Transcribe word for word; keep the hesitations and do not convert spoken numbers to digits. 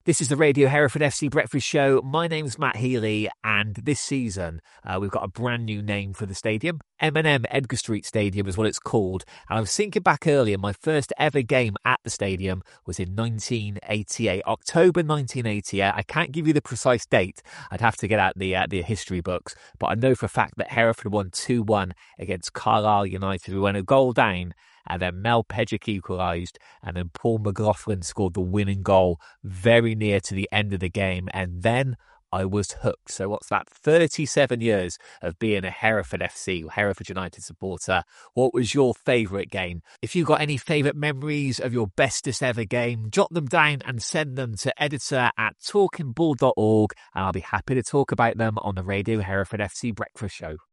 This is the Radio Hereford F C Breakfast Show. My name's Matt Healy, and this season uh, we've got a brand new name for the stadium. M and M Edgar Street Stadium is what it's called. And I was thinking back earlier, my first ever game at the stadium was in nineteen eighty-eight, October nineteen eighty-eight. I can't give you the precise date. I'd have to get out the uh, the history books. But I know for a fact that Hereford won two one against Carlisle United. We went a goal down, and then Mel Pedrick equalised, and then Paul McLaughlin scored the winning goal very near to the end of the game, and then I was hooked. So what's that? thirty-seven years of being a Hereford F C, Hereford United supporter. What was your favourite game? If you've got any favourite memories of your bestest ever game, jot them down and send them to editor at talking bull dot org, and I'll be happy to talk about them on the Radio Hereford F C Breakfast Show.